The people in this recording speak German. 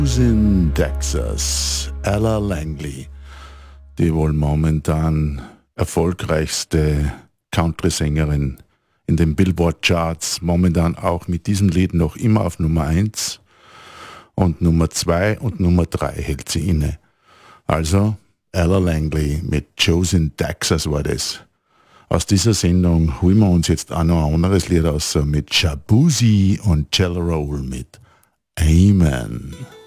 In Texas, Ella Langley, die wohl momentan erfolgreichste Country-Sängerin in den Billboard-Charts, momentan auch mit diesem Lied noch immer auf Nummer 1 und Nummer 2 und Nummer 3 hält sie inne. Also Ella Langley mit Joe's in Texas war das. Aus dieser Sendung holen wir uns jetzt auch noch ein anderes Lied aus mit Shabuzi und Jello Roll mit Amen.